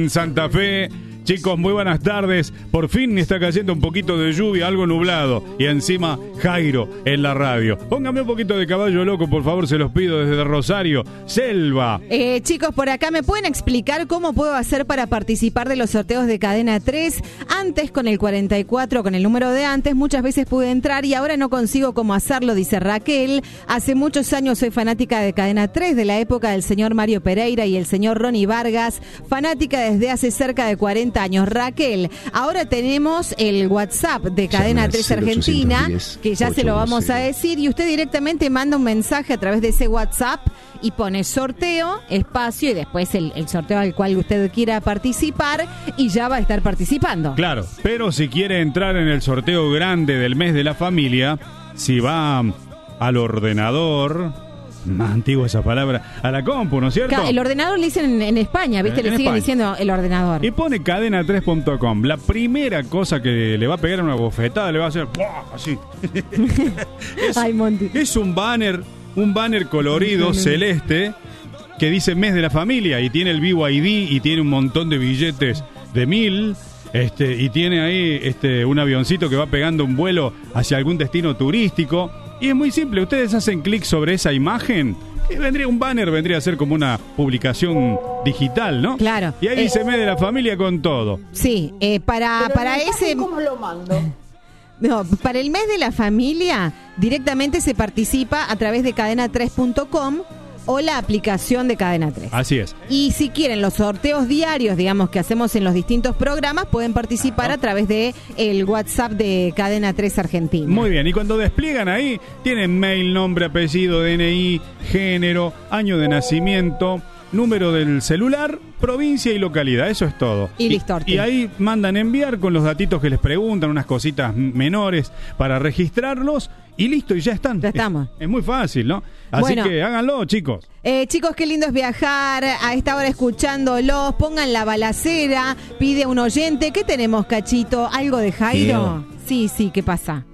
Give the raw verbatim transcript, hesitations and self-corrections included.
en Santa Fe. Chicos, muy buenas tardes. Por fin está cayendo un poquito de lluvia, algo nublado. Y encima, Jairo en la radio. Póngame un poquito de Caballo Loco, por favor, se los pido desde Rosario. Selva. Eh, chicos, por acá, ¿me pueden explicar cómo puedo hacer para participar de los sorteos de Cadena tres? Antes, con el cuarenta y cuatro, con el número de antes, muchas veces pude entrar y ahora no consigo cómo hacerlo, dice Raquel. Hace muchos años soy fanática de Cadena tres, de la época del señor Mario Pereira y el señor Ronnie Vargas. Fanática desde hace cerca de cuarenta años. Raquel, ahora tenemos el WhatsApp de Cadena tres Argentina, que ya se lo vamos a decir, y usted directamente manda un mensaje a través de ese WhatsApp y pone sorteo, espacio y después el, el sorteo al cual usted quiera participar y ya va a estar participando. Claro, pero si quiere entrar en el sorteo grande del mes de la familia, si va al ordenador... Más antigua esa palabra, a la compu, ¿no es cierto? El ordenador le dicen en, en España, ¿viste? En, le en siguen España. Diciendo el ordenador. Y pone cadena tres punto com. La primera cosa que le va a pegar una bofetada le va a hacer así. es, Ay, Monty. Es un banner, un banner colorido celeste que dice mes de la familia y tiene el B Y D y tiene un montón de billetes de mil. Este, y tiene ahí este, un avioncito que va pegando un vuelo hacia algún destino turístico. Y es muy simple, ustedes hacen clic sobre esa imagen y vendría un banner, vendría a ser como una publicación digital, ¿no? Claro. Y ahí eh, dice mes de la familia con todo. Sí, eh, para, para ese... ¿Cómo lo mando? No, para el mes de la familia directamente se participa a través de cadena tres punto com o la aplicación de Cadena tres. Así es. Y si quieren los sorteos diarios, digamos, que hacemos en los distintos programas, pueden participar a través de el WhatsApp de Cadena tres Argentina. Muy bien, y cuando despliegan ahí, tienen mail, nombre, apellido, D N I, género, año de nacimiento, número del celular, provincia y localidad, eso es todo. Y listo. Y, y ahí mandan enviar con los datitos que les preguntan, unas cositas menores para registrarlos y listo, y ya están. Ya estamos. Es, es muy fácil, ¿no? Así bueno, que háganlo, chicos. Eh, chicos, qué lindo es viajar a esta hora escuchándolos. Pongan la balacera, pide un oyente. ¿Qué tenemos, Cachito? ¿Algo de Jairo? Sí, sí, sí, ¿qué pasa?